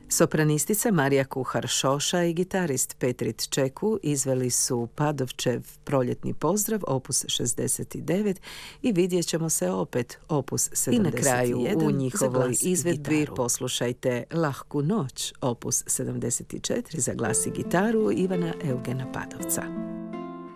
Sopranistica Marija Kuhar-Šoša i gitarist Petrit Čeku izveli su Padovčev Proljetni pozdrav, opus 69, i vidjet ćemo se opet, opus 71. I na kraju u njihovoj izvedbi poslušajte Lahku noć, opus 74 za glas i gitaru Ivana Eugena Padovca.